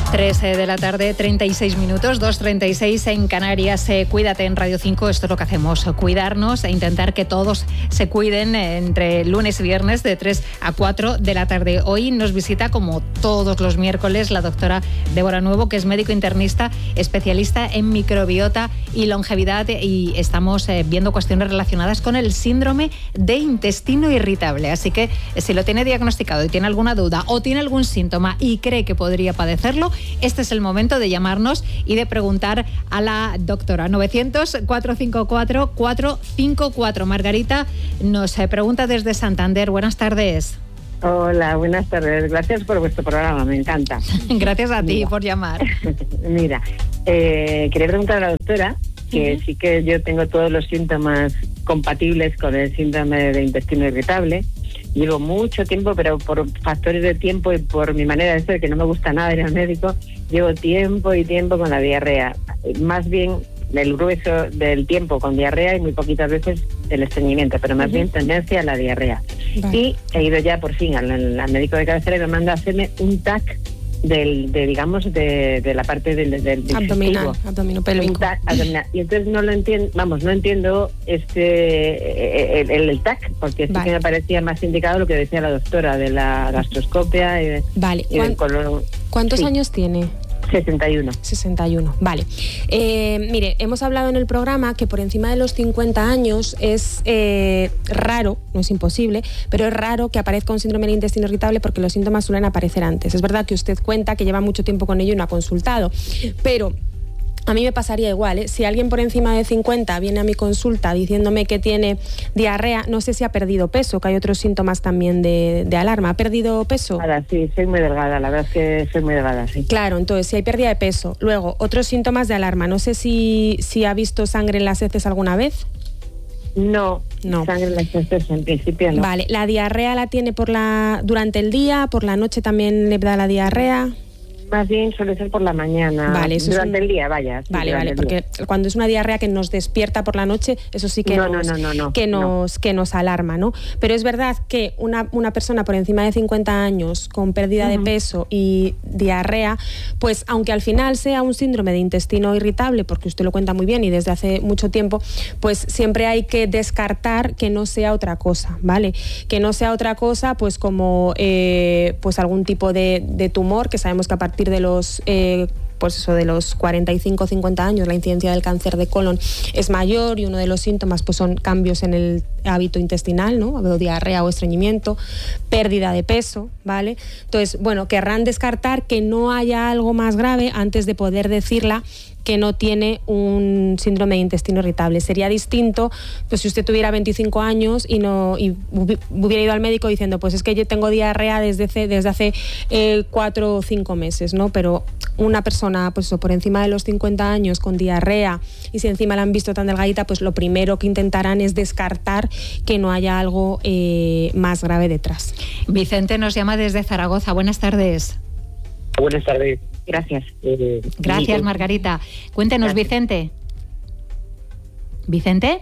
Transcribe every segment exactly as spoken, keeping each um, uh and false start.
tres de la tarde, treinta y seis minutos, dos treinta y seis en Canarias. Eh, cuídate en Radio cinco, esto es lo que hacemos, cuidarnos e intentar que todos se cuiden entre lunes y viernes de tres a cuatro de la tarde. Hoy nos visita, como todos los miércoles, la doctora Débora Nuevo, que es médico internista, especialista en microbiota y longevidad, y estamos eh, viendo cuestiones relacionadas con el síndrome de intestino irritable. Así que si lo tiene diagnosticado y tiene alguna duda o tiene algún síntoma y cree que podría padecerlo, este es el momento de llamarnos y de preguntar a la doctora. novecientos, cuatrocientos cincuenta y cuatro, cuatrocientos cincuenta y cuatro. Margarita nos pregunta desde Santander. Buenas tardes. Hola, buenas tardes. Gracias por vuestro programa, me encanta. Gracias a ti Mira. por llamar. Mira, eh, quería preguntar a la doctora que uh-huh. sí que yo tengo todos los síntomas compatibles con el síndrome de intestino irritable. Llevo mucho tiempo, pero por factores de tiempo y por mi manera de ser, que no me gusta nada ir al médico, llevo tiempo y tiempo con la diarrea. Más bien el grueso del tiempo con diarrea y muy poquitas veces el estreñimiento, pero más uh-huh. bien tendencia a la diarrea. Vale. Y he ido ya por fin al, al médico de cabecera y me manda a hacerme un T A C del, de digamos, de, de la parte del, del abdominal, abdominopélvico. Abdominal. Y entonces no lo entiendo, vamos, no entiendo este el, el, el T A C, porque sí vale. que me parecía más indicado lo que decía la doctora de la gastroscopia y de, vale. y del colon. ¿Cuántos sí. años tiene? sesenta y uno. sesenta y uno, vale. Eh, mire, hemos hablado en el programa que por encima de los cincuenta años es eh, raro, no es imposible, pero es raro que aparezca un síndrome del intestino irritable porque los síntomas suelen aparecer antes. Es verdad que usted cuenta que lleva mucho tiempo con ello y no ha consultado, pero a mí me pasaría igual, ¿eh? Si alguien por encima de cincuenta viene a mi consulta diciéndome que tiene diarrea, no sé si ha perdido peso, que hay otros síntomas también de, de alarma. ¿Ha perdido peso? Ahora sí, soy muy delgada, la verdad es que soy muy delgada, sí. Claro, entonces si hay pérdida de peso. Luego, otros síntomas de alarma. No sé si, si ha visto sangre en las heces alguna vez. No, no, sangre en las heces en principio no. Vale, ¿la diarrea la tiene por la durante el día? ¿Por la noche también le da la diarrea? Más bien suele ser por la mañana, vale, eso durante es un... el día, vaya. Sí, vale, vale, porque día. Cuando es una diarrea que nos despierta por la noche, eso sí que, no, nos, no, no, no, no, que, nos, no. que nos alarma, ¿no? Pero es verdad que una, una persona por encima de cincuenta años con pérdida uh-huh. de peso y diarrea, pues aunque al final sea un síndrome de intestino irritable, porque usted lo cuenta muy bien y desde hace mucho tiempo, pues siempre hay que descartar que no sea otra cosa, ¿vale? Que no sea otra cosa, pues como eh, pues algún tipo de, de tumor, que sabemos que a partir de los eh, pues eso, de los cuarenta y cinco a cincuenta años la incidencia del cáncer de colon es mayor y uno de los síntomas pues son cambios en el hábito intestinal, ¿no? O diarrea o estreñimiento, pérdida de peso, ¿vale? Entonces, bueno, querrán descartar que no haya algo más grave antes de poder decirla que no tiene un síndrome de intestino irritable. Sería distinto pues si usted tuviera veinticinco años y no y hubiera ido al médico diciendo pues es que yo tengo diarrea desde hace, desde hace eh, cuatro o cinco meses, ¿no? Pero una persona pues eso, por encima de los cincuenta años con diarrea y si encima la han visto tan delgadita, pues lo primero que intentarán es descartar que no haya algo eh, más grave detrás. Vicente nos llama desde Zaragoza. Buenas tardes. Buenas tardes. Gracias. Eh, Gracias, Margarita. Cuéntenos, Gracias. Vicente. ¿Vicente?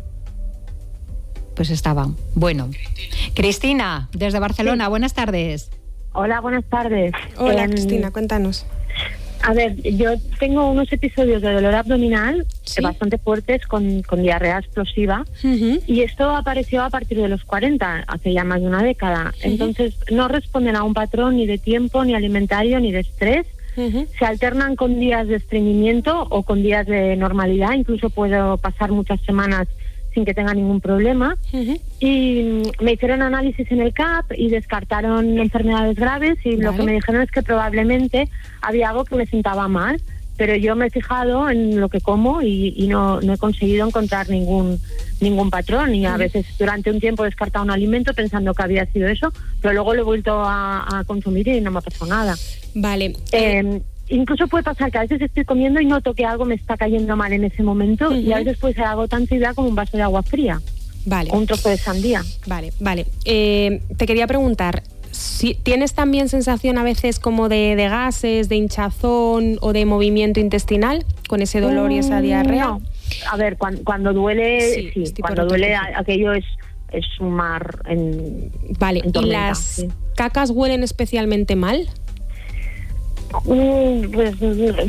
Pues estaba. Bueno. Cristina, Cristina desde Barcelona. Sí. Buenas tardes. Hola, buenas tardes. Hola, eh, Cristina, cuéntanos. A ver, yo tengo unos episodios de dolor abdominal ¿Sí? bastante fuertes con, con diarrea explosiva uh-huh. y esto apareció a partir de los cuarenta, hace ya más de una década. Uh-huh. Entonces no responden a un patrón ni de tiempo, ni alimentario, ni de estrés. Uh-huh. Se alternan con días de estreñimiento o con días de normalidad, incluso puedo pasar muchas semanas sin que tenga ningún problema. Uh-huh. Y me hicieron análisis en el C A P y descartaron enfermedades graves y vale. Lo que me dijeron es que probablemente había algo que me sentaba mal, pero yo me he fijado en lo que como y, y no, no he conseguido encontrar ningún ningún patrón y a uh-huh. veces durante un tiempo he descartado un alimento pensando que había sido eso, pero luego lo he vuelto a, a consumir y no me ha pasado nada. Vale. Eh, Incluso puede pasar que a veces estoy comiendo y noto que algo me está cayendo mal en ese momento uh-huh. y a veces puede ser algo tan trivial como un vaso de agua fría. Vale. O un trozo de sandía. Vale, vale. Eh, te quería preguntar, si ¿tienes también sensación a veces como de, de gases, de hinchazón o de movimiento intestinal con ese dolor mm, y esa diarrea? No. A ver, cuando, cuando duele, sí, sí cuando duele a, aquello es, es un mar en Vale, en tormenta, ¿y las sí. cacas huelen especialmente mal? Mm, pues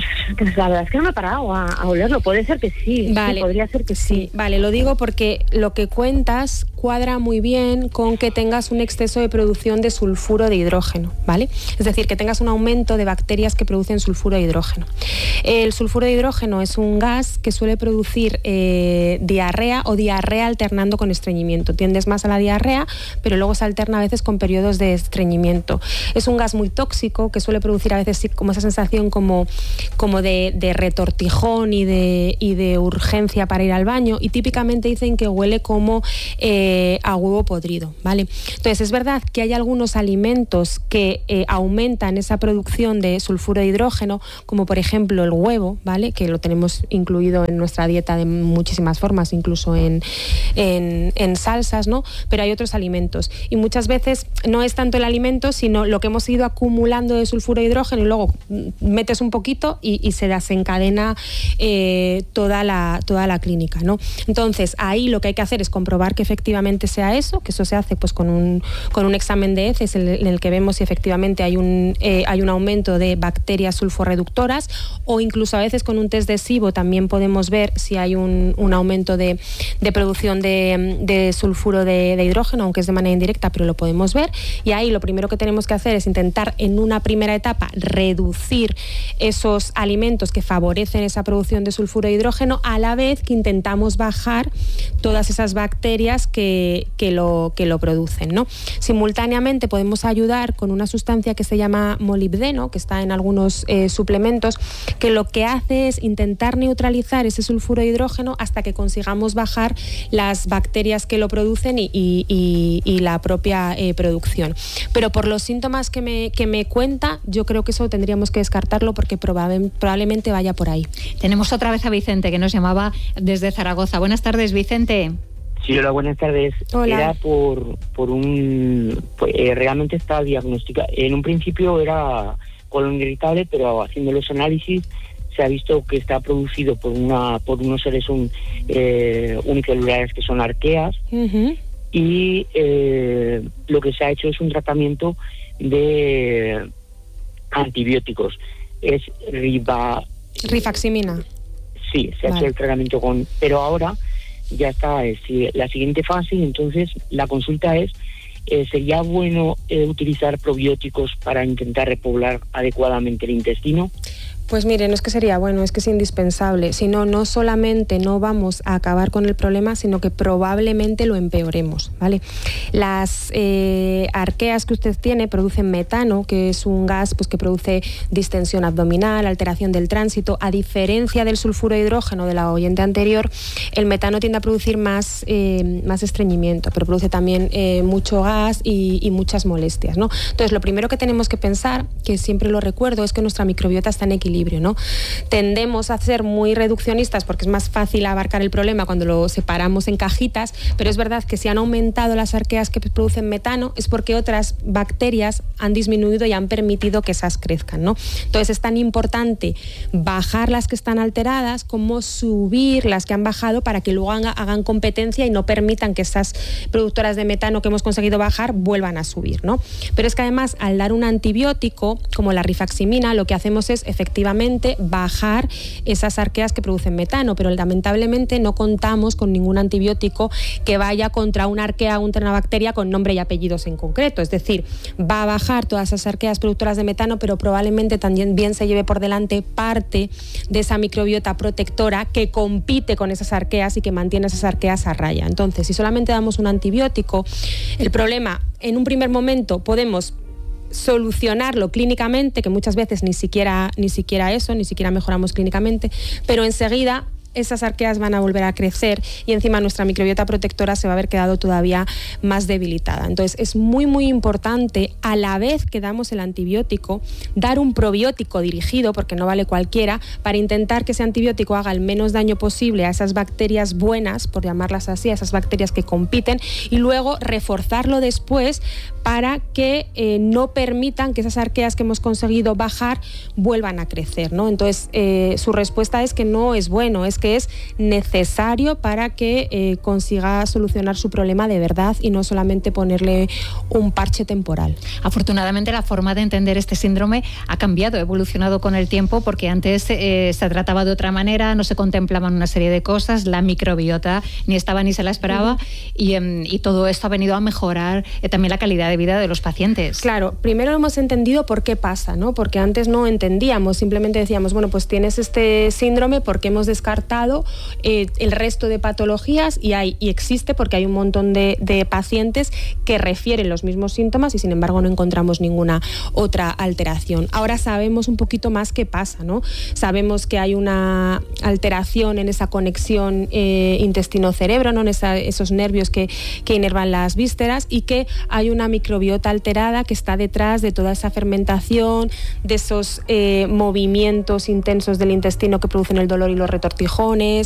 la verdad es que no me he parado a, a olerlo. Puede ser que sí, vale. sí, podría ser que sí. sí. Vale, lo digo porque lo que cuentas cuadra muy bien con que tengas un exceso de producción de sulfuro de hidrógeno, ¿vale? Es decir, que tengas un aumento de bacterias que producen sulfuro de hidrógeno. El sulfuro de hidrógeno es un gas que suele producir eh, diarrea o diarrea alternando con estreñimiento. Tiendes más a la diarrea, pero luego se alterna a veces con periodos de estreñimiento. Es un gas muy tóxico que suele producir a veces como esa sensación como, como de, de retortijón y de, y de urgencia para ir al baño, y típicamente dicen que huele como eh, a huevo podrido, ¿vale? Entonces es verdad que hay algunos alimentos que eh, aumentan esa producción de sulfuro de hidrógeno, como por ejemplo el huevo, ¿vale? Que lo tenemos incluido en nuestra dieta de muchísimas formas, incluso en, en, en salsas, ¿no? Pero hay otros alimentos, y muchas veces no es tanto el alimento, sino lo que hemos ido acumulando de sulfuro de hidrógeno, y luego metes un poquito y, y se desencadena eh, toda la, toda la clínica, ¿no? Entonces ahí lo que hay que hacer es comprobar que efectivamente sea eso, que eso se hace pues con un, con un examen de heces en el, en el que vemos si efectivamente hay un, eh, hay un aumento de bacterias sulforreductoras, o incluso a veces con un test de SIBO también podemos ver si hay un, un aumento de, de producción de, de sulfuro de, de hidrógeno, aunque es de manera indirecta, pero lo podemos ver. Y ahí lo primero que tenemos que hacer es intentar en una primera etapa reducir esos alimentos que favorecen esa producción de sulfuro de hidrógeno, a la vez que intentamos bajar todas esas bacterias que, que, lo, que lo producen, ¿no? Simultáneamente podemos ayudar con una sustancia que se llama molibdeno, que está en algunos eh, suplementos, que lo que hace es intentar neutralizar ese sulfuro de hidrógeno hasta que consigamos bajar las bacterias que lo producen y, y, y, y la propia eh, producción. Pero por los síntomas que me, que me cuenta, yo creo que eso tendríamos que descartarlo, porque probable, probablemente vaya por ahí. Tenemos otra vez a Vicente, que nos llamaba desde Zaragoza. Buenas tardes, Vicente. Sí, hola, buenas tardes. Hola. Era por, por un... Pues, eh, realmente está diagnosticado. En un principio era colon irritable, pero haciendo los análisis se ha visto que está producido por una por unos seres un, eh, unicelulares que son arqueas. Uh-huh. Y eh, lo que se ha hecho es un tratamiento de antibióticos. Es riba... Rifaximina. Sí, se ha Vale. hecho el tratamiento con... Pero ahora ya está es, la siguiente fase, y entonces la consulta es, eh, ¿sería bueno eh, utilizar probióticos para intentar repoblar adecuadamente el intestino? Pues mire, no es que sería bueno, es que es indispensable. Si no, no solamente no vamos a acabar con el problema, sino que probablemente lo empeoremos, ¿vale? Las eh, arqueas que usted tiene producen metano, que es un gas pues, que produce distensión abdominal, alteración del tránsito. A diferencia del sulfuro de hidrógeno de la oyente anterior, el metano tiende a producir más, eh, más estreñimiento, pero produce también eh, mucho gas y, y muchas molestias, ¿no? Entonces, lo primero que tenemos que pensar, que siempre lo recuerdo, es que nuestra microbiota está en equilibrio, ¿no? Tendemos a ser muy reduccionistas porque es más fácil abarcar el problema cuando lo separamos en cajitas, pero es verdad que si han aumentado las arqueas que producen metano es porque otras bacterias han disminuido y han permitido que esas crezcan, ¿no? Entonces es tan importante bajar las que están alteradas como subir las que han bajado, para que luego hagan, hagan competencia y no permitan que esas productoras de metano que hemos conseguido bajar vuelvan a subir, ¿no? Pero es que además, al dar un antibiótico como la rifaximina, lo que hacemos es efectivamente bajar esas arqueas que producen metano, pero lamentablemente no contamos con ningún antibiótico que vaya contra una arquea o una bacteria con nombre y apellidos en concreto. Es decir, va a bajar todas esas arqueas productoras de metano, pero probablemente también bien se lleve por delante parte de esa microbiota protectora que compite con esas arqueas y que mantiene esas arqueas a raya. Entonces, si solamente damos un antibiótico, el problema en un primer momento podemos solucionarlo clínicamente, que muchas veces ni siquiera ni siquiera eso, ni siquiera mejoramos clínicamente, pero enseguida esas arqueas van a volver a crecer y encima nuestra microbiota protectora se va a haber quedado todavía más debilitada. Entonces es muy muy importante, a la vez que damos el antibiótico, dar un probiótico dirigido, porque no vale cualquiera, para intentar que ese antibiótico haga el menos daño posible a esas bacterias buenas, por llamarlas así, a esas bacterias que compiten, y luego reforzarlo después para que eh, no permitan que esas arqueas que hemos conseguido bajar vuelvan a crecer, ¿no? Entonces eh, su respuesta es que no es bueno, es que que es necesario para que eh, consiga solucionar su problema de verdad y no solamente ponerle un parche temporal. Afortunadamente la forma de entender este síndrome ha cambiado, ha evolucionado con el tiempo, porque antes eh, se trataba de otra manera, no se contemplaban una serie de cosas, la microbiota ni estaba ni se la esperaba, uh-huh. y, eh, y todo esto ha venido a mejorar eh, también la calidad de vida de los pacientes. Claro, primero hemos entendido por qué pasa, ¿no? Porque antes no entendíamos, simplemente decíamos, bueno, pues tienes este síndrome porque hemos descartado eh, el resto de patologías y hay y existe porque hay un montón de, de pacientes que refieren los mismos síntomas y sin embargo no encontramos ninguna otra alteración. Ahora sabemos un poquito más qué pasa, ¿no? Sabemos que hay una alteración en esa conexión eh, intestino-cerebro, ¿no? En esa, esos nervios que, que inervan las vísceras, y que hay una microbiota alterada que está detrás de toda esa fermentación, de esos eh, movimientos intensos del intestino que producen el dolor y los retortijones,